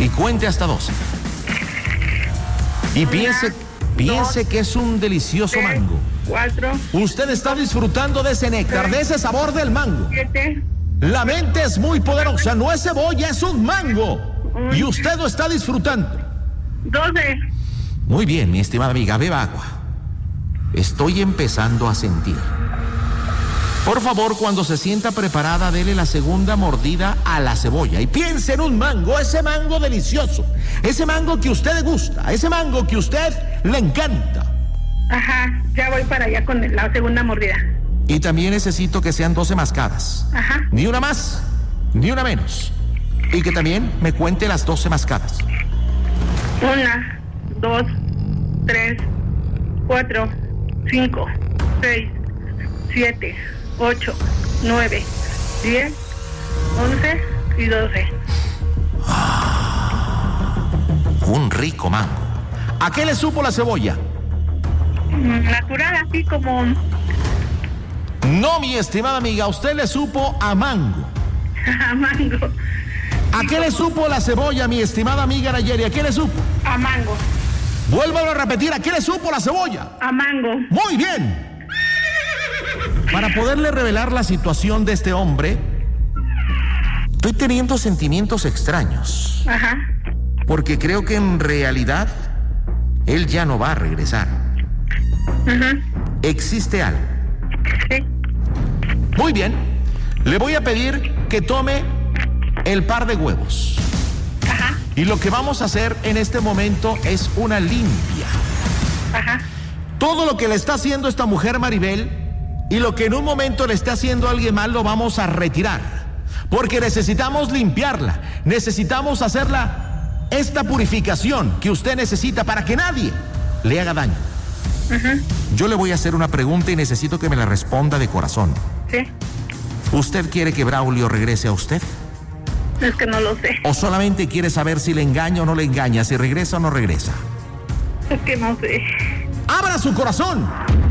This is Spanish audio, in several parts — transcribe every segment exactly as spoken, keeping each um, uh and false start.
Y cuente hasta doce. Y piense, Una, piense dos, que es un delicioso tres, mango. Cuatro. Usted está disfrutando de ese néctar, de ese sabor del mango. Siete. La mente es muy poderosa, no es cebolla, es un mango. Y usted lo está disfrutando. Doce. Muy bien, mi estimada amiga, beba agua. Estoy empezando a sentir. Por favor, cuando se sienta preparada, dele la segunda mordida a la cebolla. Y piense en un mango, ese mango delicioso. Ese mango que a usted le gusta, ese mango que a usted le encanta. Ajá, ya voy para allá con la segunda mordida. Y también necesito que sean doce mascadas. Ajá. Ni una más, ni una menos. Y que también me cuente las doce mascadas. Una, dos, tres, cuatro, cinco, seis, siete, ocho, nueve, diez, once y doce. Un rico mango. ¿A qué le supo la cebolla? Natural, así como... No, mi estimada amiga, usted le supo a mango. a mango. ¿A qué le supo la cebolla, mi estimada amiga Nayeli? ¿A qué le supo? A mango. Vuélvalo a repetir, ¿a qué le supo la cebolla? A mango. Muy bien. Para poderle revelar la situación de este hombre, estoy teniendo sentimientos extraños. Ajá. Porque creo que en realidad él ya no va a regresar. Ajá. ¿Existe algo? Sí. Muy bien. Le voy a pedir que tome el par de huevos. Ajá. Y lo que vamos a hacer en este momento es una limpia. Ajá. Todo lo que le está haciendo esta mujer Maribel y lo que en un momento le está haciendo a alguien mal lo vamos a retirar. Porque necesitamos limpiarla. Necesitamos hacerla esta purificación que usted necesita para que nadie le haga daño. Ajá. Yo le voy a hacer una pregunta y necesito que me la responda de corazón. Sí. ¿Usted quiere que Braulio regrese a usted? Es que no lo sé. ¿O solamente quiere saber si le engaña o no le engaña, si regresa o no regresa? Es que no sé. ¡Abra su corazón!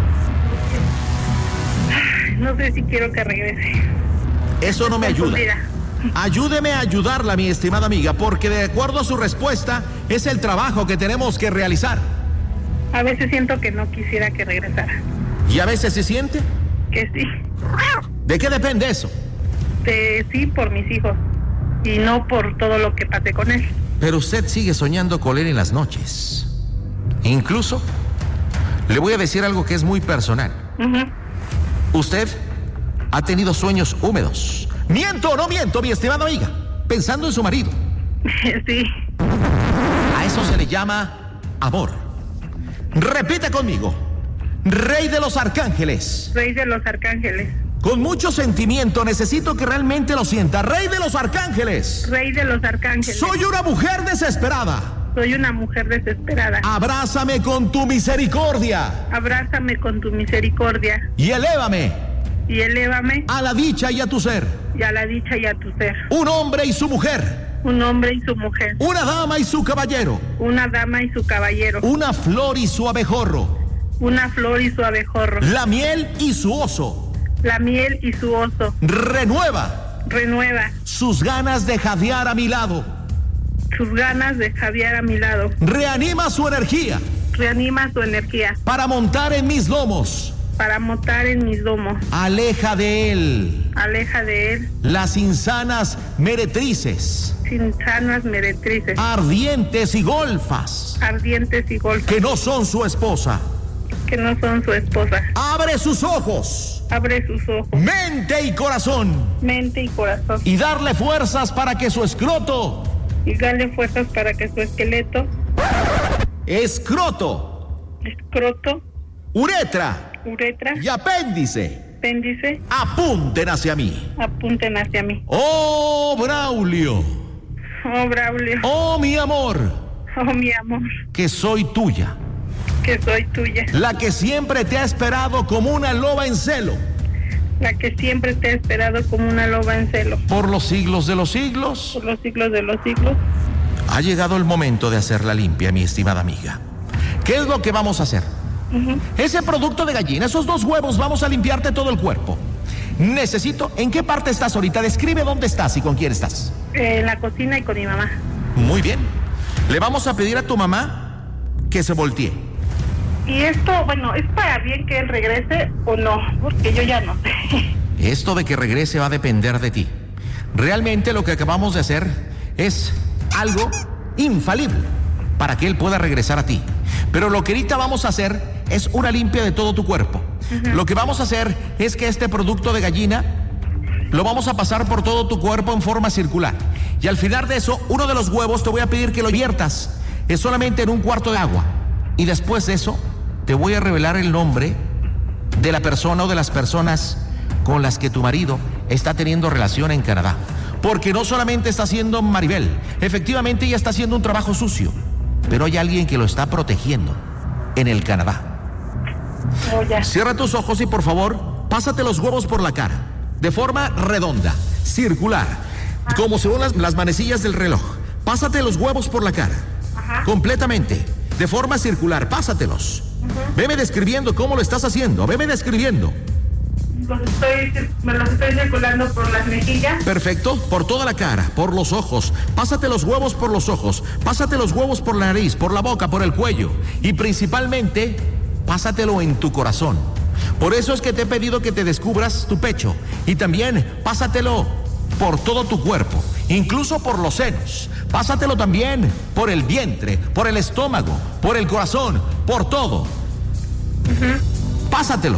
No sé si quiero que regrese. Eso no me ayuda. Confundida. Ayúdeme a ayudarla, mi estimada amiga, porque de acuerdo a su respuesta, es el trabajo que tenemos que realizar. A veces siento que no quisiera que regresara. ¿Y a veces se siente? Que sí. ¿De qué depende eso? De, sí, por mis hijos. Y no por todo lo que pasé con él. Pero usted sigue soñando con él en las noches. Incluso, le voy a decir algo que es muy personal. Uh-huh. Usted ha tenido sueños húmedos. ¿Miento o no miento, mi estimada amiga? Pensando en su marido. Sí. A eso se le llama amor. Repita conmigo. Rey de los arcángeles. Rey de los arcángeles. Con mucho sentimiento, necesito que realmente lo sienta. Rey de los arcángeles. Rey de los arcángeles. Soy una mujer desesperada. Soy una mujer desesperada. Abrázame con tu misericordia. Abrázame con tu misericordia. Y elévame Y elévame a la dicha y a tu ser. y a la dicha y a tu ser. Un hombre y su mujer. Un hombre y su mujer. Una dama y su caballero. Una dama y su caballero. Una flor y su abejorro. Una flor y su abejorro. La miel y su oso. La miel y su oso. Renueva Renueva sus ganas de jadear a mi lado. sus ganas de jadear a mi lado. Reanima su energía Reanima su energía para montar en mis lomos. para montar en mis lomos. Aleja de él Aleja de él las insanas meretrices, insanas meretrices, ardientes y golfas ardientes y golpes que no son su esposa. que no son su esposa. Abre sus ojos, Abre sus ojos, mente y corazón, mente y corazón, y darle fuerzas para que su escroto, y dale fuerzas para que su esqueleto, escroto, escroto, uretra uretra, y apéndice apéndice apunten hacia mí. apunten hacia mí. Oh, Braulio, Oh, Braulio, oh, mi amor, oh, mi amor, que soy tuya, que soy tuya, la que siempre te ha esperado como una loba en celo, la que siempre te ha esperado como una loba en celo, por los siglos de los siglos. por los siglos de los siglos. Ha llegado el momento de hacerla limpia, mi estimada amiga. ¿Qué es lo que vamos a hacer? Uh-huh. Ese producto de gallina, esos dos huevos, vamos a limpiarte todo el cuerpo. Necesito, ¿en qué parte estás ahorita? Describe dónde estás y con quién estás. Eh, en la cocina y con mi mamá. Muy bien. Le vamos a pedir a tu mamá que se voltee. Y esto, bueno, ¿es para bien que él regrese o no? Porque yo ya no sé. Esto de que regrese va a depender de ti. Realmente lo que acabamos de hacer es algo infalible para que él pueda regresar a ti. Pero lo que ahorita vamos a hacer es una limpia de todo tu cuerpo. Uh-huh. Lo que vamos a hacer es que este producto de gallina lo vamos a pasar por todo tu cuerpo en forma circular. Y al final de eso, uno de los huevos te voy a pedir que lo viertas. Es solamente en un cuarto de agua. Y después de eso, te voy a revelar el nombre de la persona o de las personas con las que tu marido está teniendo relación en Canadá. Porque no solamente está haciendo Maribel, efectivamente ella está haciendo un trabajo sucio, pero hay alguien que lo está protegiendo en el Canadá. Oh, ya. Cierra tus ojos y por favor, pásate los huevos por la cara, de forma redonda, circular, ah. como según las, las manecillas del reloj. Pásate los huevos por la cara, ajá, completamente, de forma circular, pásatelos. Uh-huh. Veme describiendo cómo lo estás haciendo, veme describiendo. Los estoy, me los estoy circulando por las mejillas. Perfecto, por toda la cara, por los ojos. Pásate los huevos por los ojos, pásate los huevos por la nariz, por la boca, por el cuello. Y principalmente, pásatelo en tu corazón. Por eso es que te he pedido que te descubras tu pecho. Y también pásatelo por todo tu cuerpo, incluso por los senos. Pásatelo también por el vientre, por el estómago, por el corazón, por todo. Uh-huh. Pásatelo.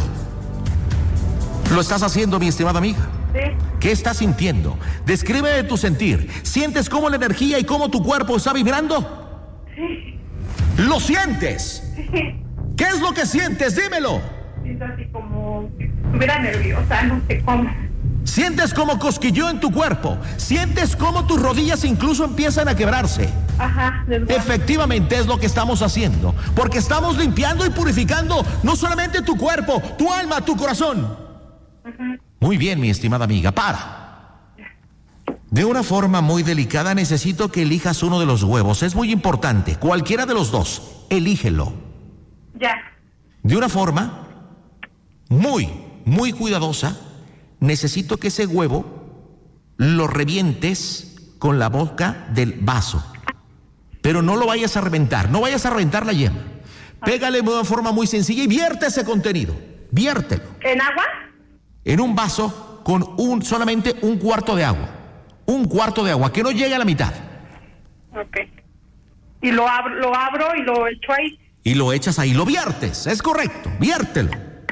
¿Lo estás haciendo, mi estimada amiga? Sí. ¿Qué estás sintiendo? Describe tu sentir. ¿Sientes cómo la energía y cómo tu cuerpo está vibrando? Sí. ¿Lo sientes? Sí. ¿Qué es lo que sientes? Dímelo. Es así como si estuviera nerviosa, no sé cómo. ¿Sientes como cosquilleo en tu cuerpo? ¿Sientes cómo tus rodillas incluso empiezan a quebrarse? Ajá, efectivamente es lo que estamos haciendo, porque estamos limpiando y purificando no solamente tu cuerpo, tu alma, tu corazón. Uh-huh. Muy bien, mi estimada amiga, para. De una forma muy delicada necesito que elijas uno de los huevos. Es muy importante, cualquiera de los dos, elígelo. Ya. De una forma muy, muy cuidadosa, necesito que ese huevo lo revientes con la boca del vaso. Pero no lo vayas a reventar, no vayas a reventar la yema. Pégale de una forma muy sencilla y vierte ese contenido. Viértelo. ¿En agua? En un vaso con un solamente un cuarto de agua. Un cuarto de agua, que no llegue a la mitad. Ok. Y lo abro, lo abro y lo echo ahí. Y lo echas ahí, lo viertes, es correcto, viértelo.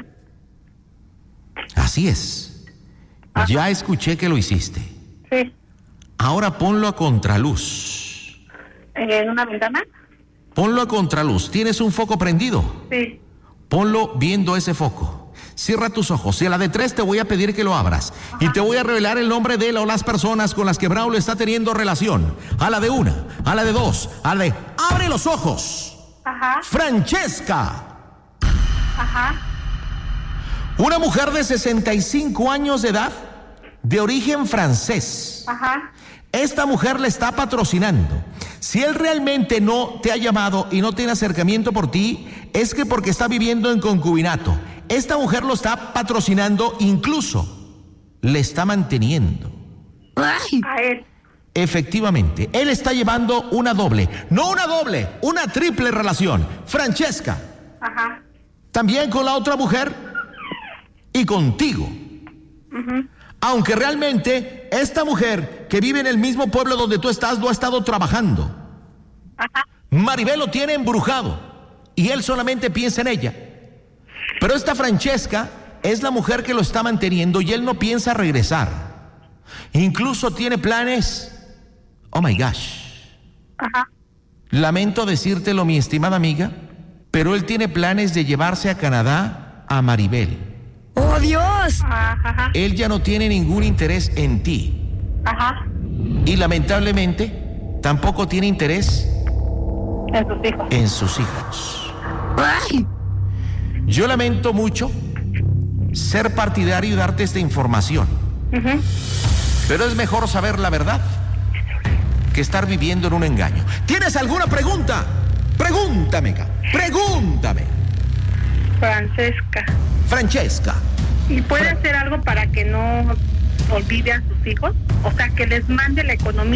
Así es. Ajá. Ya escuché que lo hiciste. Sí. Ahora ponlo a contraluz. ¿En una ventana? Ponlo a contraluz. ¿Tienes un foco prendido? Sí. Ponlo viendo ese foco. Cierra tus ojos y a la de tres te voy a pedir que lo abras. Ajá. Y te voy a revelar el nombre de él o las personas con las que Braulio está teniendo relación. A la de una, a la de dos, a la de... ¡Abre los ojos! Ajá. Francesca. Ajá. Una mujer de sesenta y cinco años de edad, de origen francés. Ajá. Esta mujer le está patrocinando. Si él realmente no te ha llamado y no tiene acercamiento por ti, es que porque está viviendo en concubinato. Esta mujer lo está patrocinando, incluso le está manteniendo. Ay. A él. Efectivamente, él está llevando una doble, no una doble, una triple relación. Francesca. Ajá. También con la otra mujer y contigo. Uh-huh. Aunque realmente esta mujer que vive en el mismo pueblo donde tú estás no ha estado trabajando. Ajá. Maribel lo tiene embrujado y él solamente piensa en ella. Pero esta Francesca es la mujer que lo está manteniendo y él no piensa regresar. Incluso tiene planes. Oh my gosh. Ajá. Lamento decírtelo, mi estimada amiga, pero él tiene planes de llevarse a Canadá a Maribel. ¡Oh, Dios! Ajá. Él ya no tiene ningún interés en ti. Ajá. Y lamentablemente tampoco tiene interés en sus hijos. En sus hijos. ¡Ay! Yo lamento mucho ser partidario y darte esta información. Uh-huh. Pero es mejor saber la verdad que estar viviendo en un engaño. ¿Tienes alguna pregunta? Pregúntame, pregúntame. Francesca. Francesca. ¿Y puede Fra- hacer algo para que no olvide a sus hijos? O sea, que les mande la economía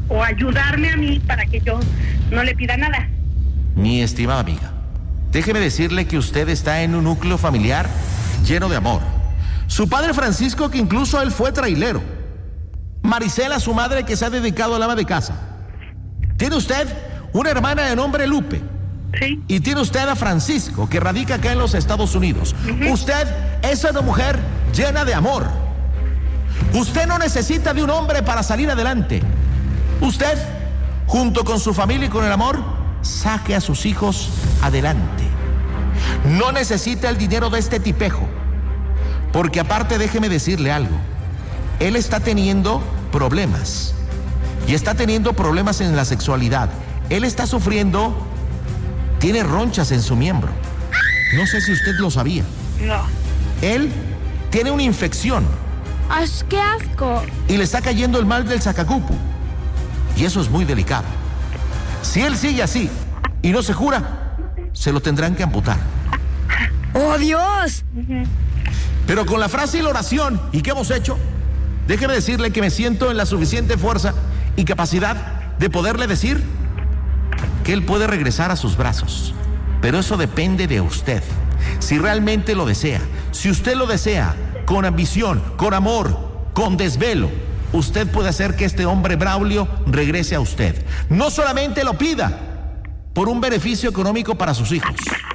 o ayudarme a mí para que yo no le pida nada. Mi estimada amiga, déjeme decirle que usted está en un núcleo familiar lleno de amor. Su padre Francisco, que incluso él fue trailero. Marisela, su madre, que se ha dedicado al ama de casa. Tiene usted una hermana de nombre Lupe. Sí. Y tiene usted a Francisco, que radica acá en los Estados Unidos. Uh-huh. Usted es una mujer llena de amor. Usted no necesita de un hombre para salir adelante. Usted, junto con su familia y con el amor, saque a sus hijos adelante. No necesita el dinero de este tipejo, porque aparte, déjeme decirle algo, él está teniendo problemas y está teniendo problemas en la sexualidad. Él está sufriendo, tiene ronchas en su miembro. No sé si usted lo sabía. No. Él tiene una infección. ¡Ay, qué asco! Y le está cayendo el mal del sacacupu. Y eso es muy delicado. Si él sigue así y no se cura, se lo tendrán que amputar. ¡Oh, Dios! Pero con la frase y la oración, ¿y qué hemos hecho? Déjeme decirle que me siento en la suficiente fuerza y capacidad de poderle decir que él puede regresar a sus brazos. Pero eso depende de usted. Si realmente lo desea, si usted lo desea con ambición, con amor, con desvelo, usted puede hacer que este hombre Braulio regrese a usted. No solamente lo pida por un beneficio económico para sus hijos.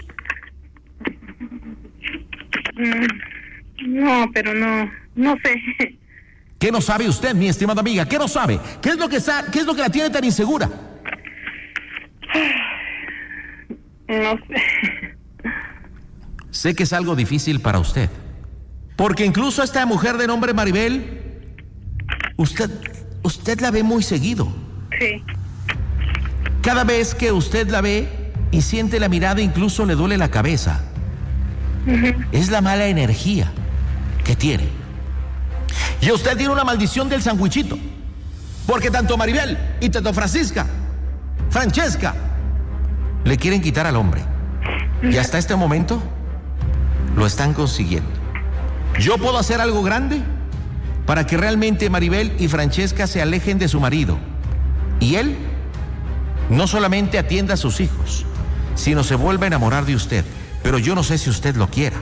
No, pero no, no sé. ¿Qué no sabe usted, mi estimada amiga? ¿Qué no sabe? ¿Qué es lo que, sa- qué es lo que la tiene tan insegura? No sé. Sé que es algo difícil para usted, porque incluso esta mujer de nombre Maribel, usted, usted la ve muy seguido. Sí. Cada vez que usted la ve y siente la mirada, incluso le duele la cabeza. Uh-huh. Es la mala energía que tiene. Y usted tiene una maldición del sandwichito, porque tanto Maribel y tanto Francisca, Francesca, le quieren quitar al hombre. Y hasta este momento lo están consiguiendo. Yo puedo hacer algo grande para que realmente Maribel y Francesca se alejen de su marido. Y él no solamente atienda a sus hijos, sino se vuelva a enamorar de usted. Pero yo no sé si usted lo quiera.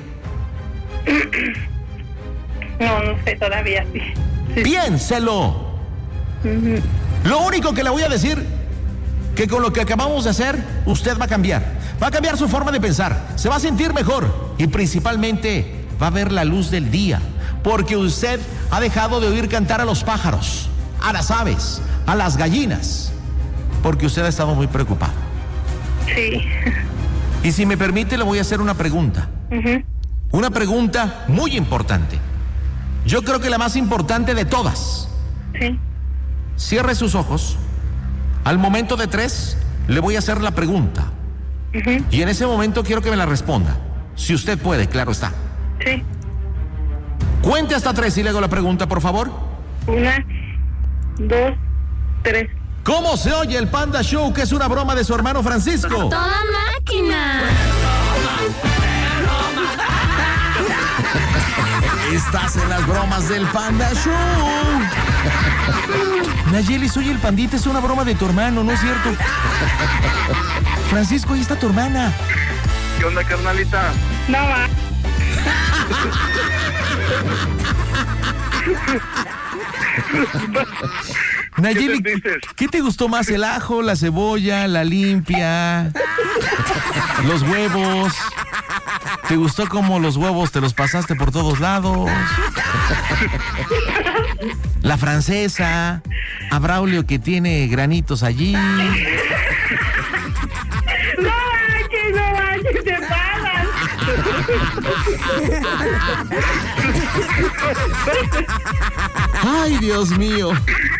No, no sé todavía, sí. sí. Piénselo. Uh-huh. Lo único que le voy a decir, que con lo que acabamos de hacer, usted va a cambiar. Va a cambiar su forma de pensar. Se va a sentir mejor. Y principalmente va a ver la luz del día. Porque usted ha dejado de oír cantar a los pájaros, a las aves, a las gallinas. Porque usted ha estado muy preocupado. Sí. Y si me permite, le voy a hacer una pregunta. Uh-huh. Una pregunta muy importante. Yo creo que la más importante de todas. Sí. Cierre sus ojos. Al momento de tres, le voy a hacer la pregunta. Uh-huh. Y en ese momento quiero que me la responda. Si usted puede, claro está. Sí. Cuente hasta tres y le hago la pregunta, por favor. Una, dos, tres. ¿Cómo se oye el Panda Show, que es una broma de su hermano Francisco? ¡Toda máquina! Estás en las bromas del Panda Show. Nayeli, soy el pandita, es una broma de tu hermano, ¿no es cierto? Francisco, ahí está tu hermana. ¿Qué onda, carnalita? No va. Nayeli, ¿Qué te ¿qué te gustó más? ¿El ajo, la cebolla, la limpia, los huevos? ¿Te gustó cómo los huevos te los pasaste por todos lados? La francesa, a Braulio que tiene granitos allí. No manches, no manches, te pagas. Ay, Dios mío.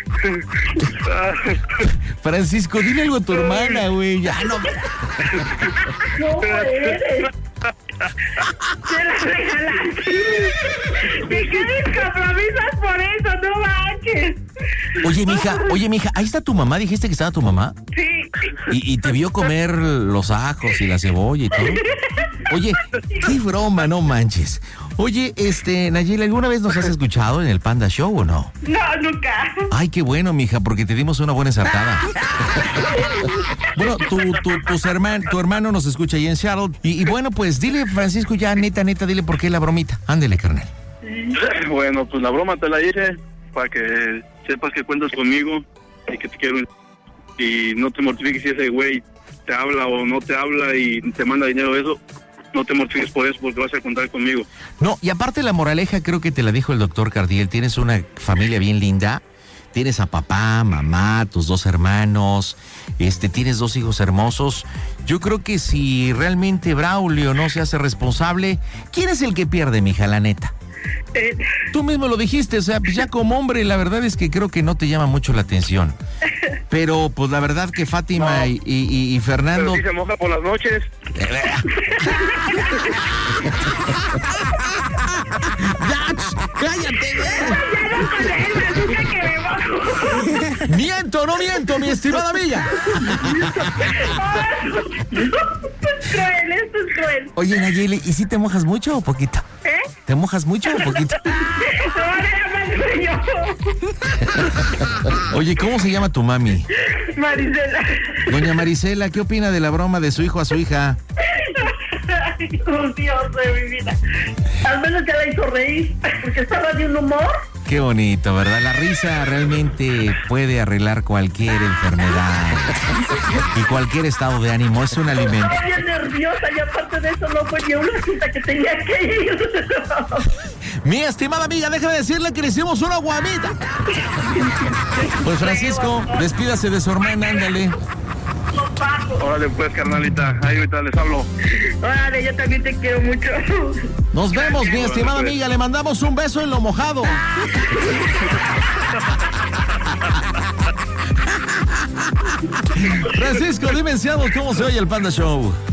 Francisco, dile algo a tu hermana, güey. Ya no. No eres. Te la regalaste. ¿Y qué descompromisas por eso? No manches. Oye, mija, oye, mija, ahí está tu mamá. ¿Dijiste que estaba tu mamá? Sí. Y, y te vio comer los ajos y la cebolla y todo. Oye, qué broma, no manches. Oye, este, Nayeli, ¿alguna vez nos has escuchado en el Panda Show o no? No, nunca. Ay, qué bueno, mija, porque te dimos una buena ensartada. Bueno, tu, tu, tus herman, tu hermano nos escucha ahí en Seattle. Y, y bueno, pues dile, Francisco, ya neta, neta, dile por qué la bromita. Ándele, carnal. Bueno, pues la broma te la hice para que sepas que cuentas conmigo y que te quiero. Y no te mortifiques si ese güey te habla o no te habla y te manda dinero de eso. No te mortifiques por eso porque vas a contar conmigo. No, y aparte la moraleja creo que te la dijo el doctor Cardiel. Tienes una familia bien linda. Tienes a papá, mamá, tus dos hermanos, este, tienes dos hijos hermosos. Yo creo que si realmente Braulio no se hace responsable, ¿quién es el que pierde, mija, la neta? Eh, Tú mismo lo dijiste, o sea, pues ya como hombre, la verdad es que creo que no te llama mucho la atención. Pero, pues la verdad que Fátima No. y, y, y Fernando... Pero si se moja por las noches. ¡Ya! ¡Cállate, güey! ya no con él, me dice que me bajo. ¡Miento, no miento, mi estimada Villa! Esto es cruel, esto es cruel. Oye, Nayeli, ¿y si te mojas mucho o poquito? ¿Eh? ¿Te mojas mucho o poquito? No, déjame yo. Oye, ¿cómo se llama tu mami? Marisela. Doña Marisela, ¿qué opina de la broma de su hijo a su hija? Ay, Dios de mi vida. Al menos ya la hizo reír, porque estaba de un humor. Qué bonito, ¿verdad? La risa realmente puede arreglar cualquier enfermedad y cualquier estado de ánimo. Es un alimento. Estaba bien nerviosa y aparte de eso no fue ni una cita que tenía que ir. Mi estimada amiga, déjame decirle que le hicimos una guamita. Pues Francisco, despídase de su hermana, ándale. Órale pues, carnalita. Ahí ahorita les hablo. Órale, yo también te quiero mucho. Nos vemos, mi estimada amiga. Le mandamos un beso en lo mojado. Francisco, dime en Seattle, ¿cómo se oye el Panda Show?